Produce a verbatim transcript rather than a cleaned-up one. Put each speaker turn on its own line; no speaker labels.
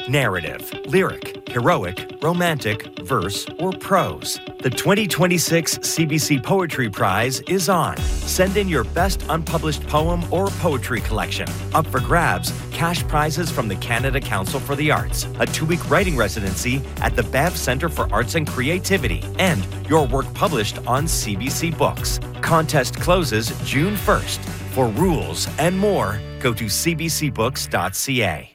narrative, lyric, heroic, romantic, verse, or prose. The twenty twenty-six C B C Poetry Prize is on. Send in your best unpublished poem or poetry collection. Up for grabs, cash prizes from the Canada Council for the Arts, a two-week writing residency at the Banff Centre for Arts and Creativity, and your work published on C B C Books. Contest closes June first. For rules and more, go to c b c books dot c a.